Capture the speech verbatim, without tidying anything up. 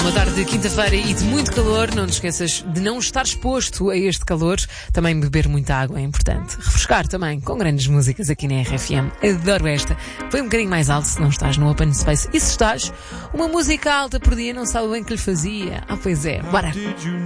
Uma tarde de quinta-feira e de muito calor. Não te esqueças de não estar exposto a este calor. Também beber muita água é importante. Refrescar também com grandes músicas aqui na R F M. Adoro esta. Põe um bocadinho mais alto se não estás no Open Space. E se estás, uma música alta por dia não sabe bem que lhe fazia. Ah, pois é. Bora!